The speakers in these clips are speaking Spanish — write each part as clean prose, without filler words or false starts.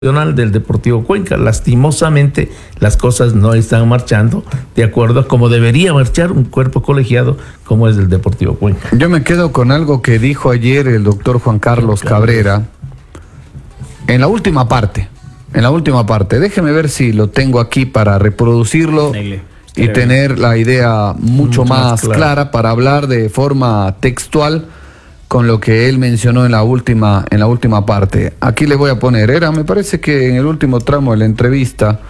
del Deportivo Cuenca. Lastimosamente las cosas no están marchando de acuerdo a como debería marchar un cuerpo colegiado como es el Deportivo Cuenca. Yo me quedo con algo que dijo ayer el doctor Juan Carlos Cabrera en la última parte. Déjeme ver si lo tengo aquí para reproducirlo y tener la idea mucho más clara para hablar de forma textual con lo que él mencionó en la última parte. Aquí le voy a poner, me parece que en el último tramo de la entrevista,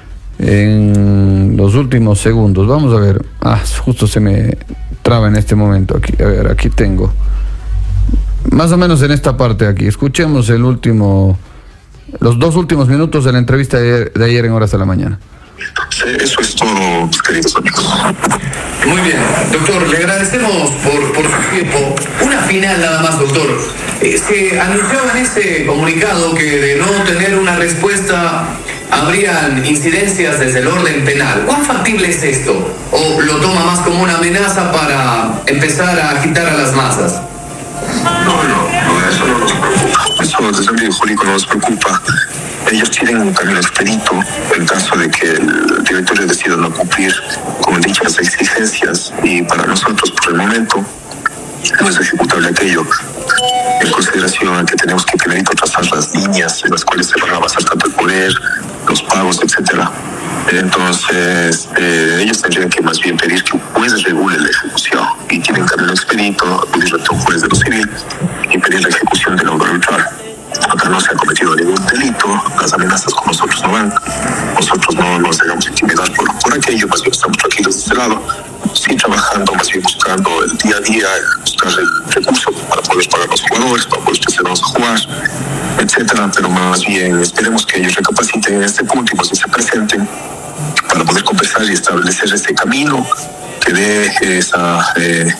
en los últimos segundos, vamos a ver, justo se me traba en este momento aquí, a ver, aquí tengo, más o menos en esta parte aquí, escuchemos los dos últimos minutos de la entrevista de ayer en Horas de la Mañana. Eso es todo, mis queridos amigos. Muy bien, doctor, le agradecemos por su tiempo. Una final nada más, doctor. Se anunció en este comunicado que de no tener una respuesta habrían incidencias desde el orden penal. ¿Cuán factible es esto? ¿O lo toma más como una amenaza para empezar a agitar a las masas? No, eso no nos preocupa. Eso desde el Río Jurídico no nos preocupa. Ellos tienen un camino expedito en caso de que el directorio decida no cumplir con dichas exigencias, y para nosotros por el momento no es ejecutable aquello, en consideración a que tenemos que primero trazar las líneas en las cuales se van a basar tanto el poder, los pagos, etcétera. Entonces ellos tendrían que más bien pedir que un juez regule la ejecución, y tienen camino expedito, acudir ante un juez de lo civil y pedir la ejecución del laudo arbitral. Acá no se ha cometido ningún delito, las amenazas con nosotros no van, nosotros no nos dejamos intimidar por aquello, más bien estamos tranquilos de este lado, sí trabajando, más bien buscando el día a día, buscar el recurso para poder pagar a los jugadores, para poder hacernos jugar, etcétera, pero más bien esperemos que ellos recapaciten en este punto y pues se presenten para poder conversar y establecer este camino que dé esa...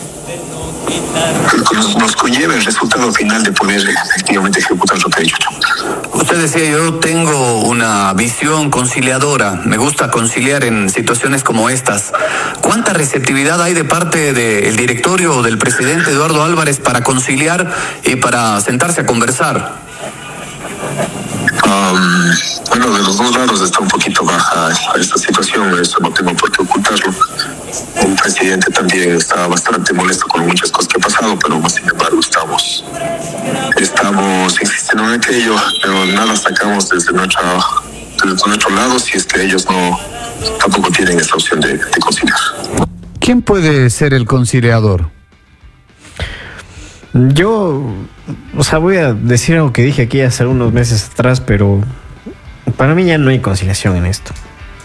nos conlleva el resultado final de poder efectivamente ejecutar lo que ha dicho. Usted decía, yo tengo una visión conciliadora, me gusta conciliar en situaciones como estas. ¿Cuánta receptividad hay de parte del directorio o del presidente Eduardo Álvarez para conciliar y para sentarse a conversar? Bueno, de los dos lados está un poquito baja esta situación, eso no tengo por qué ocultarlo. El presidente también está bastante molesto con muchas cosas que ha pasado, pero más sin embargo estamos insistiendo en aquello, pero nada sacamos desde nuestro lado si es que ellos tampoco tienen esa opción de conciliar. ¿Quién puede ser el conciliador? Yo, voy a decir algo que dije aquí hace unos meses atrás, pero para mí ya no hay conciliación en esto.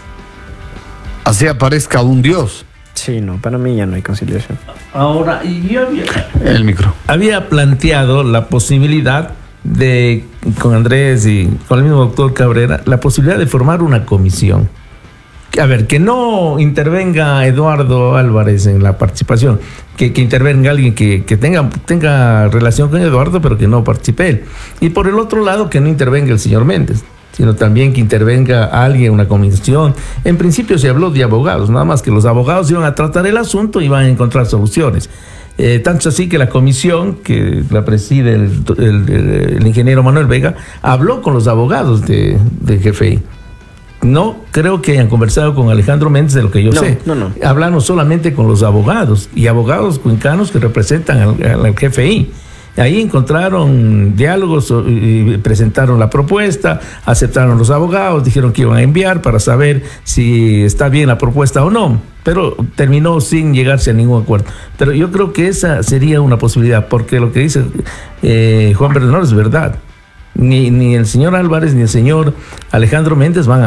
Así aparezca un Dios. Sí, no, para mí ya no hay conciliación. Ahora, yo había planteado la posibilidad de, con Andrés y con el mismo doctor Cabrera, la posibilidad de formar una comisión. A ver, que no intervenga Eduardo Álvarez en la participación, que intervenga alguien que tenga relación con Eduardo, pero que no participe él. Y por el otro lado, que no intervenga el señor Méndez, sino también que intervenga alguien, una comisión. En principio se habló de abogados, nada más que los abogados iban a tratar el asunto y iban a encontrar soluciones. Tanto así que la comisión, que la preside el ingeniero Manuel Vega, habló con los abogados de GFI. No creo que hayan conversado con Alejandro Méndez, de lo que yo sé. No. Hablaron solamente con los abogados, y abogados cuencanos que representan al GFI. Ahí encontraron diálogos y presentaron la propuesta, aceptaron los abogados, dijeron que iban a enviar para saber si está bien la propuesta o no, pero terminó sin llegarse a ningún acuerdo. Pero yo creo que esa sería una posibilidad, porque lo que dice Juan Bernardo es verdad. Ni el señor Álvarez ni el señor Alejandro Méndez van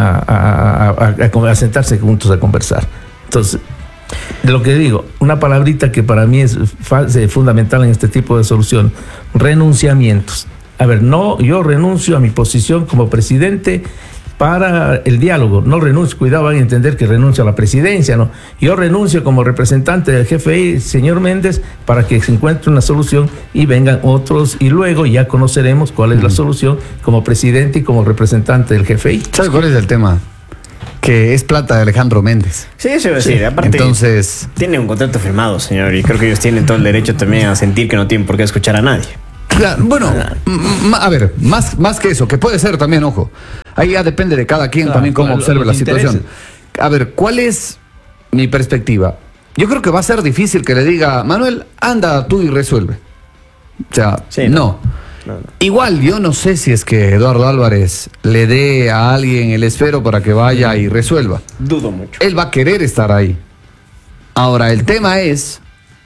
a sentarse juntos a conversar. Entonces, de lo que digo, una palabrita que para mí es fundamental en este tipo de solución: renunciamientos. A ver, yo renuncio a mi posición como presidente para el diálogo, no renuncio, cuidado, van a entender que renuncio a la presidencia, no. Yo renuncio como representante del GFI, señor Méndez, para que se encuentre una solución y vengan otros, y luego ya conoceremos cuál es la solución como presidente y como representante del GFI. ¿Sabes cuál es el tema? Que es plata de Alejandro Méndez. Sí, eso iba a decir. Aparte, entonces, tiene un contrato firmado, señor, y creo que ellos tienen todo el derecho también a sentir que no tienen por qué escuchar a nadie. Claro, bueno, a ver, más que eso, que puede ser también, ojo. Ahí ya depende de cada quien también cómo observe la situación. A ver, ¿cuál es mi perspectiva? Yo creo que va a ser difícil que le diga, Manuel, anda tú y resuelve. O sea, sí, no. Igual yo no sé si es que Eduardo Álvarez le dé a alguien el esfero para que vaya y resuelva. Dudo mucho. Él va a querer estar ahí. Ahora, el tema es,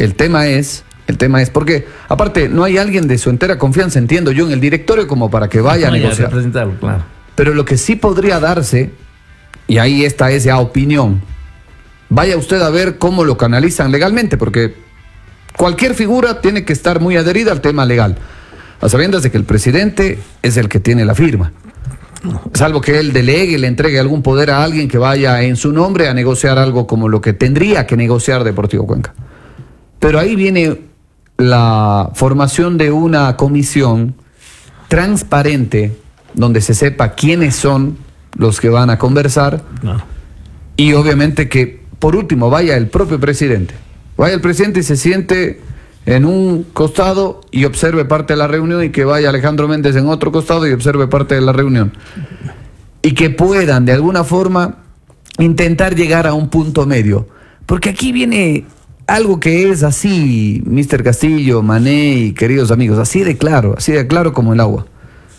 porque aparte no hay alguien de su entera confianza, entiendo yo, en el directorio como para que vaya a negociar. Claro. Pero lo que sí podría darse, y ahí está esa opinión, vaya usted a ver cómo lo canalizan legalmente, porque cualquier figura tiene que estar muy adherida al tema legal, a sabiendas de que el presidente es el que tiene la firma. Salvo que él delegue, le entregue algún poder a alguien que vaya en su nombre a negociar algo como lo que tendría que negociar Deportivo Cuenca. Pero ahí viene la formación de una comisión transparente donde se sepa quiénes son los que van a conversar. No. Y obviamente que, por último, vaya el propio presidente. Vaya el presidente y se siente en un costado y observe parte de la reunión, y que vaya Alejandro Méndez en otro costado y observe parte de la reunión. Y que puedan, de alguna forma, intentar llegar a un punto medio. Porque aquí viene algo que es así, Mr. Castillo, Mané y queridos amigos, así de claro como el agua.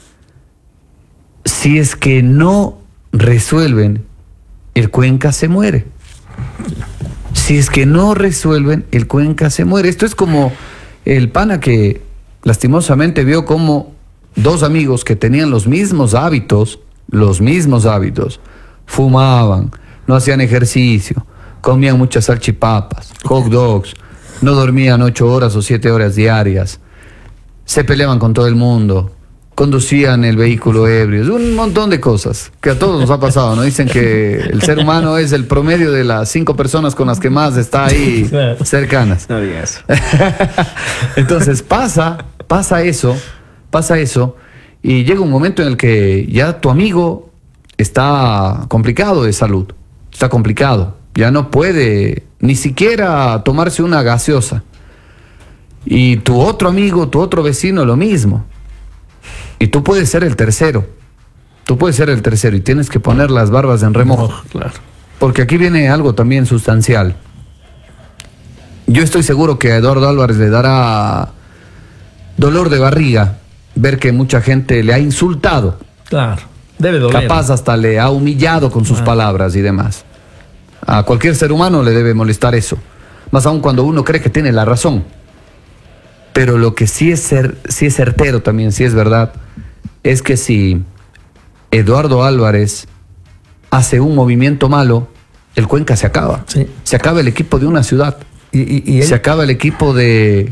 Si es que no resuelven, el Cuenca se muere. Si es que no resuelven, el Cuenca se muere. Esto es como el pana que lastimosamente vio como dos amigos que tenían los mismos hábitos, fumaban, no hacían ejercicio, comían muchas salchipapas, hot dogs, no dormían 8 horas o 7 horas diarias, se peleaban con todo el mundo, conducían el vehículo ebrios, un montón de cosas que a todos nos ha pasado, ¿no? Dicen que el ser humano es el promedio de las 5 personas con las que más está ahí cercanas. No digas. Entonces pasa eso, y llega un momento en el que ya tu amigo está complicado de salud, está complicado, ya no puede ni siquiera tomarse una gaseosa. Y tu otro amigo, tu otro vecino, lo mismo. Y tú puedes ser el tercero. Y tienes que poner las barbas en remojo. Claro. Porque aquí viene algo también sustancial. Yo estoy seguro que a Eduardo Álvarez le dará dolor de barriga ver que mucha gente le ha insultado. Claro. Debe doler. Capaz hasta le ha humillado con sus palabras y demás. A cualquier ser humano le debe molestar eso. Más aún cuando uno cree que tiene la razón. Pero lo que sí es certero también, sí es verdad, es que si Eduardo Álvarez hace un movimiento malo, el Cuenca se acaba. Sí. Se acaba el equipo de una ciudad. Y se acaba el equipo de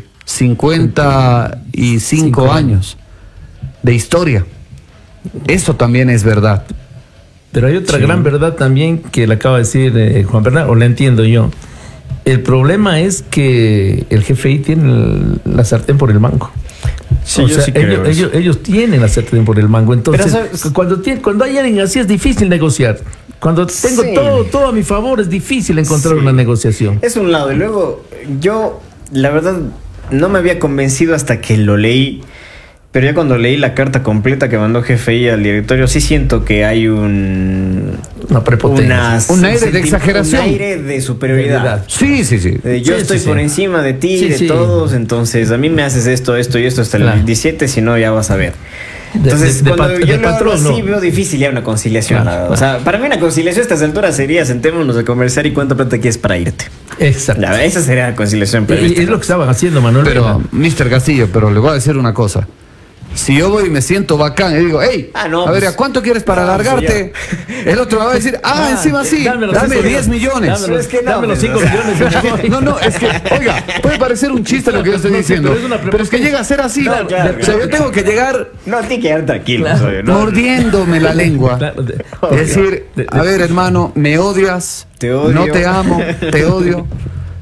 55 años de historia. Eso también es verdad. Pero hay otra gran verdad también que le acaba de decir Juan Bernardo, o la entiendo yo. El problema es que el GFI tiene la sartén por el mango. Sí, o yo sea, sí creo ellos tienen la sartén por el mango. Entonces, cuando hay alguien así es difícil negociar. Cuando tengo todo a mi favor es difícil encontrar una negociación. Es un lado. Y luego yo, la verdad, no me había convencido hasta que lo leí. Pero ya cuando leí la carta completa que mandó GFI al directorio, sí siento que hay una prepotencia, un aire de exageración, un aire de superioridad. Sí. Yo estoy por encima de ti, de todos, entonces a mí me haces esto y esto hasta el 17, si no ya vas a ver. Entonces, cuando yo lo hago así, veo difícil ya una conciliación. Claro. O sea, para mí una conciliación a estas alturas sería sentémonos a conversar y cuánta plata quieres para irte. Exacto. Esa sería la conciliación. Y es lo que estaban haciendo, Manuel. Pero, Mr. Castillo, pero le voy a decir una cosa. Si yo voy y me siento bacán y digo, hey, a ver, ¿a cuánto quieres para largarte? El otro me va a decir, encima sí, dame 10 millones. Dame los 5 millones. No, es que, oiga, puede parecer un chiste lo que yo estoy diciendo, pero es que llega a ser así. Claro, o sea, yo tengo que llegar... No, tiene que quedar tranquilo. Mordiéndome la lengua. Es decir, a ver, hermano, me odias, te odio. No te amo, te odio.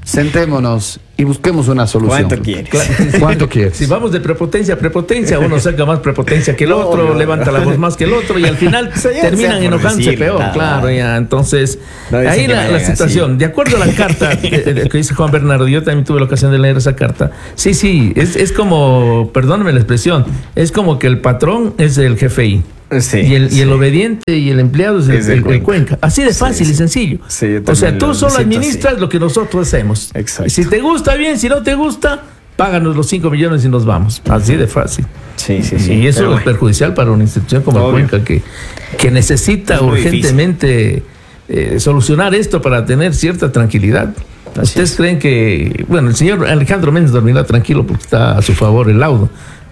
sentémonos y busquemos una solución. ¿Cuánto quieres? ¿Cuánto quieres? Si vamos de prepotencia a prepotencia, uno saca más prepotencia que el otro, levanta la voz más que el otro y al final terminan enojándose peor. Claro, ya. Entonces, ahí la situación. Así. De acuerdo a la carta que dice Juan Bernardo, yo también tuve la ocasión de leer esa carta. Sí, es como, perdóneme la expresión, es como que el patrón es el GFI. Sí, y el obediente y el empleado es el Cuenca. Así de fácil y sencillo. Sí, o sea, tú solo administras lo que nosotros hacemos. Exacto. Si te gusta bien, si no te gusta, páganos los 5 millones y nos vamos. Así de fácil. Sí. Y eso es perjudicial para una institución como el Cuenca que necesita urgentemente solucionar esto para tener cierta tranquilidad. ¿Ustedes creen que, bueno, el señor Alejandro Méndez dormirá tranquilo porque está a su favor el laudo?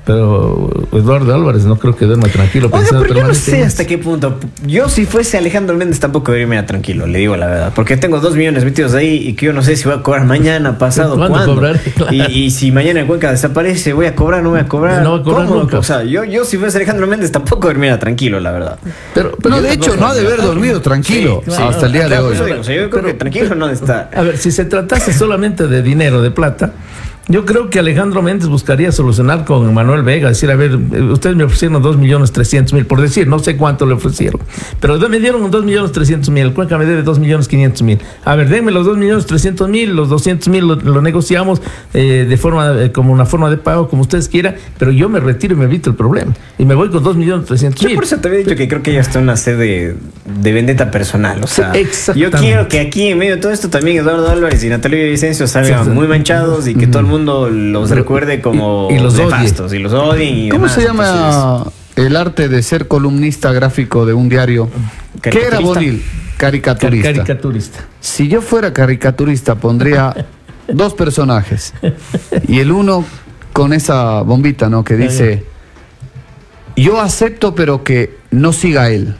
Pero Eduardo Álvarez no creo que duerma tranquilo. Pero yo no sé hasta qué punto. Yo si fuese Alejandro Méndez tampoco dormiría tranquilo, le digo la verdad. Porque tengo 2 millones metidos ahí y que yo no sé si voy a cobrar mañana, pasado, ¿cuándo? Cobrar? Claro. Y si mañana en Cuenca desaparece, ¿voy a cobrar? ¿No voy a cobrar? No voy a cobrar nunca. O sea, yo si fuese Alejandro Méndez tampoco dormiría tranquilo, la verdad. Pero de hecho no ha de haber dormido tranquilo hasta el día de hoy. O sea, yo creo que tranquilo no está. A ver, si se tratase solamente de dinero, de plata, yo creo que Alejandro Méndez buscaría solucionar con Manuel Vega, decir, a ver, ustedes me ofrecieron 2.300.000, por decir, no sé cuánto le ofrecieron, pero me dieron 2.300.000, el Cuenca me debe 2.500.000. A ver, denme los 2.300.000, los 200.000 lo negociamos de forma, como una forma de pago, como ustedes quieran, pero yo me retiro y me evito el problema. Y me voy con 2.300.000. Yo por eso te había dicho que creo que ella está en una sede de vendetta personal. O sea, yo quiero que aquí en medio de todo esto también Eduardo Álvarez y Natalia Villavicencio salgan muy manchados y que todo el mundo los recuerde como y los nefastos y los odien y ¿Cómo se llama el arte de ser columnista gráfico de un diario? ¿Qué era Bonil? Caricaturista. Si yo fuera caricaturista pondría 2 personajes y el uno con esa bombita, ¿no? Que dice: yo acepto pero que no siga él.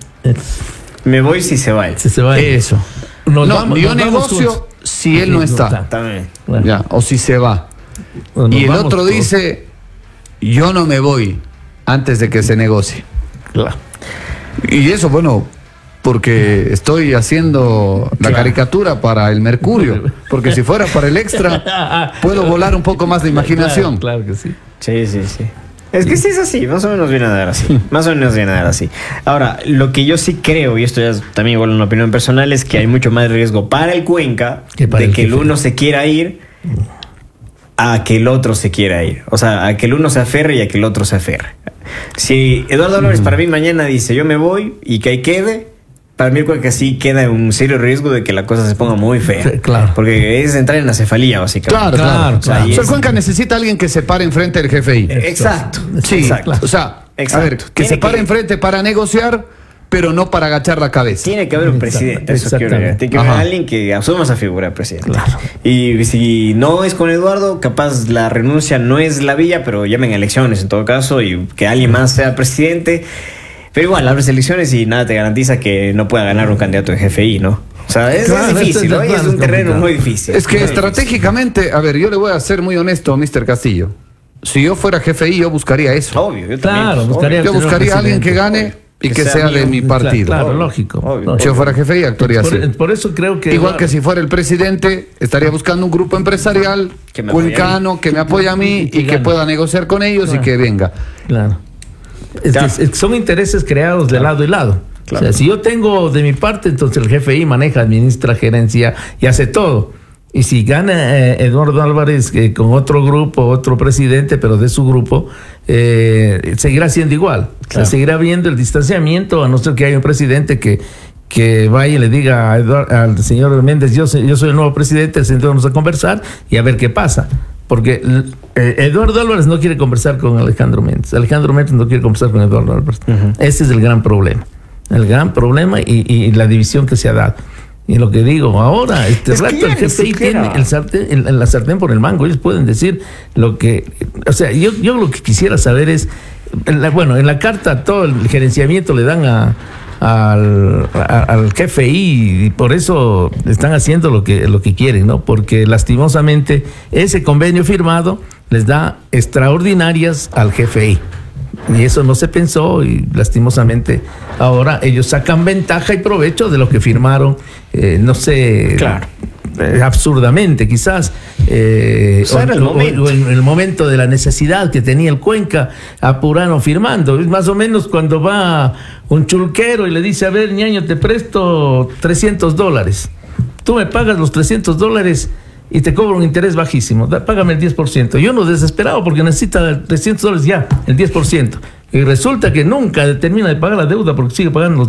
Me voy si se va él. Eso. Yo negocio si él no está. Bueno. Ya, o si se va. Y el otro dice: yo no me voy antes de que se negocie. Claro. Y eso, bueno, porque estoy haciendo la caricatura para el Mercurio. Porque si fuera para el Extra, puedo volar un poco más de imaginación. Claro que sí. Sí. Es que sí es así, más o menos viene a dar así. Ahora, lo que yo sí creo, y esto ya es también igual una opinión personal, es que hay mucho más riesgo para el Cuenca de que el uno se quiera ir a que el otro se quiera ir. O sea, a que el uno se aferre y a que el otro se aferre. Si Eduardo Álvarez para mí mañana dice yo me voy y que ahí quede, para mí el Cuenca sí queda en un serio riesgo de que la cosa se ponga muy fea. Claro. Porque es entrar en la cefalía, básicamente. Claro. O sea, el Cuenca necesita a alguien que se pare enfrente del GFI. Exacto. Sí, exacto. O sea, a ver, que se pare enfrente para negociar, pero no para agachar la cabeza. Tiene que haber un presidente. Eso quiero decir. Tiene que haber alguien que asuma esa figura de presidente. Claro. Y si no es con Eduardo, capaz la renuncia no es la vía, pero llamen a elecciones en todo caso y que alguien más sea presidente. Pero igual, abres elecciones y nada te garantiza que no pueda ganar un candidato de GFI, ¿no? O sea, es difícil, ¿no? Es un terreno muy difícil. Es que estratégicamente, a ver, yo le voy a ser muy honesto a Mr. Castillo. Si yo fuera GFI, yo buscaría eso. Obvio, yo también. Yo buscaría a alguien que gane y que sea de mi partido. Claro, lógico. Si yo fuera GFI, actuaría así. Por eso creo que... Igual que si fuera el presidente, estaría buscando un grupo empresarial cuencano que me apoya a mí y que pueda negociar con ellos y que venga. Claro. Son intereses creados de lado y lado. Claro. O sea, si yo tengo de mi parte, entonces el GFI maneja, administra, gerencia y hace todo. Y si gana Eduardo Álvarez con otro grupo, otro presidente, pero de su grupo, seguirá siendo igual. Claro. O sea, seguirá viendo el distanciamiento, a no ser que haya un presidente que vaya y le diga al señor Méndez: yo soy el nuevo presidente, sentémonos a conversar y a ver qué pasa. Porque Eduardo Álvarez no quiere conversar con Alejandro Méndez. Alejandro Méndez no quiere conversar con Eduardo Álvarez. Ese es el gran problema. El gran problema y la división que se ha dado. Y lo que digo, ahora, el GFI tiene la sartén por el mango. Ellos pueden decir lo que... O sea, yo lo que quisiera saber es... en la carta todo el gerenciamiento le dan al GFI y por eso están haciendo lo que quieren, ¿no? Porque lastimosamente ese convenio firmado les da extraordinarias al GFI y eso no se pensó y lastimosamente ahora ellos sacan ventaja y provecho de lo que firmaron, no sé. Claro. absurdamente quizás, o en el momento de la necesidad que tenía el Cuenca, apurano firmando. Es más o menos cuando va un chulquero y le dice, a ver, ñaño, te presto $300. Tú me pagas los $300 y te cobro un interés bajísimo. Págame el 10%. Y uno desesperado porque necesita $300 ya, el 10%. Y resulta que nunca termina de pagar la deuda porque sigue pagando los